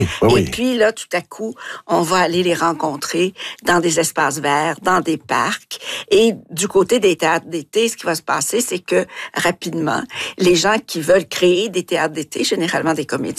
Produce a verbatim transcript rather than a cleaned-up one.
Oui, Et oui. puis là, tout à coup, on va aller les rencontrer dans des espaces verts, dans des parcs. Et du côté des théâtres d'été, ce qui va se passer, c'est que rapidement, les gens qui veulent créer des théâtres d'été, généralement des comédiens,